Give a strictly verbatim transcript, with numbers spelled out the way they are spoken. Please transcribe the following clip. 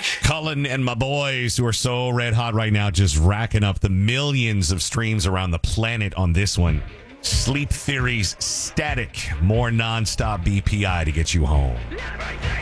Cullen and my boys who are so red hot right now, just racking up the millions of streams around the planet on this one. Sleep Theory's Static, more nonstop B P I to get you home.